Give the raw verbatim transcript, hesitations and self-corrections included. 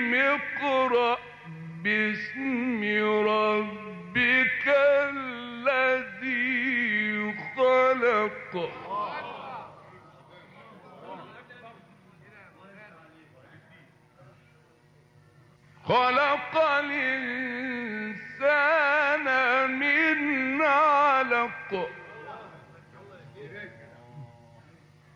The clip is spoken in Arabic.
اقرأ باسم ربك الذي خلق خلق الإنسان من علق